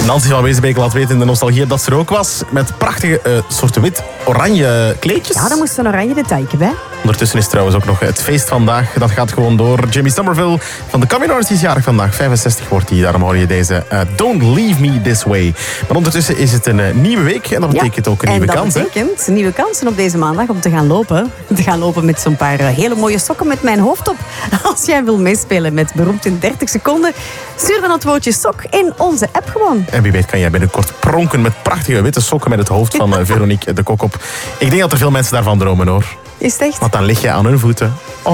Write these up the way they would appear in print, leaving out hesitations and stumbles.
Nancy van Wezenbeek laat weten in de nostalgie dat ze er ook was. Met prachtige soorten wit-oranje kleedjes. Ja, daar moest een oranje detailje bij. Ondertussen is trouwens ook nog het feest vandaag. Dat gaat gewoon door. Jimmy Somerville van The Communards is jarig vandaag. 65 wordt hij. Daarom hoor je deze Don't Leave Me This Way. Maar ondertussen is het een nieuwe week. En dat betekent ook een nieuwe kans. En dat betekent nieuwe kansen op deze maandag om te gaan lopen. Te gaan lopen met zo'n paar hele mooie sokken met mijn hoofd op. Als jij wil meespelen met Beroemd in 30 seconden, stuur dan het woordje sok in onze app gewoon. En wie weet kan jij binnenkort pronken met prachtige witte sokken met het hoofd van Veronique de Kok op. Ik denk dat er veel mensen daarvan dromen, hoor. Is het echt? Want dan lig je aan hun voeten.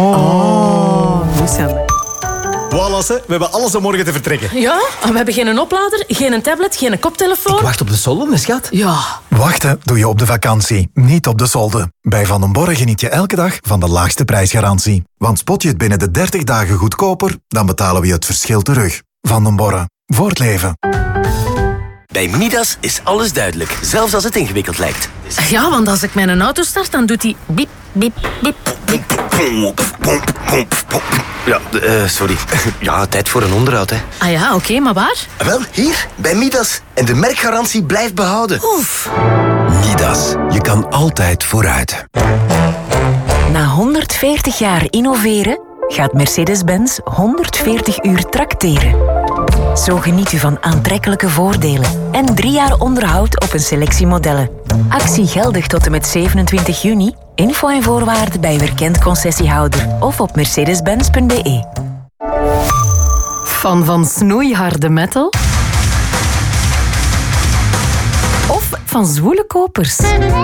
Voilà, we hebben alles om morgen te vertrekken. Ja, we hebben geen oplader, geen tablet, geen koptelefoon. Ik wacht op de solde, schat. Ja. Wachten doe je op de vakantie, niet op de solde. Bij Van den Borre geniet je elke dag van de laagste prijsgarantie. Want spot je het binnen de 30 dagen goedkoper, dan betalen we je het verschil terug. Van den Borre, voor het leven. Bij Midas is alles duidelijk, zelfs als het ingewikkeld lijkt. Ja, want als ik mijn auto start, dan doet hij biep, biep, biep, biep. Ja, sorry. Ja, tijd voor een onderhoud, hè. Ah ja, oké, maar waar? Wel, hier, bij Midas. En de merkgarantie blijft behouden. Oef. Midas, je kan altijd vooruit. Na 140 jaar innoveren gaat Mercedes-Benz 140 uur trakteren. Zo geniet u van aantrekkelijke voordelen en 3 jaar onderhoud op een selectie modellen. Actie geldig tot en met 27 juni. Info en voorwaarden bij uw erkend concessiehouder of op mercedes-benz.be. Fan van snoeiharde metal? Of van zwoele kopers?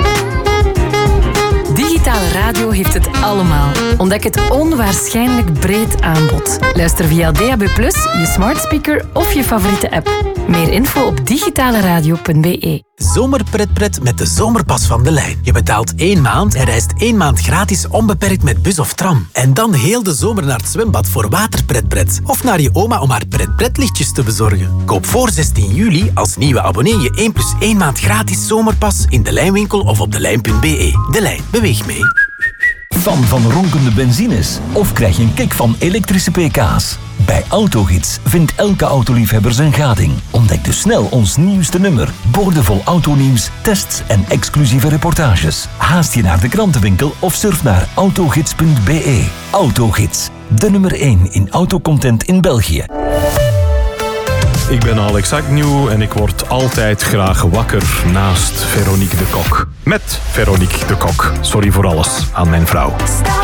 Digitale radio heeft het allemaal. Ontdek het onwaarschijnlijk breed aanbod. Luister via DAB+, je smart speaker of je favoriete app. Meer info op digitaleradio.be. Zomerpretpret met de zomerpas van De Lijn. Je betaalt 1 maand en reist 1 maand gratis onbeperkt met bus of tram. En dan heel de zomer naar het zwembad voor waterpretpret. Of naar je oma om haar pretpretlichtjes te bezorgen. Koop voor 16 juli als nieuwe abonnee je 1+1 maand gratis zomerpas in De Lijnwinkel of op delijn.be. De Lijn, beweeg mee. Fan van ronkende benzines? Of krijg je een kick van elektrische pk's? Bij Autogids vindt elke autoliefhebber zijn gading. Ontdek dus snel ons nieuwste nummer. Boordevol autonieuws, tests en exclusieve reportages. Haast je naar de krantenwinkel of surf naar autogids.be. Autogids, de nummer 1 in autocontent in België. Ik ben Alex Agnew en ik word altijd graag wakker naast Veronique de Kok. Met Veronique de Kok. Sorry voor alles aan mijn vrouw.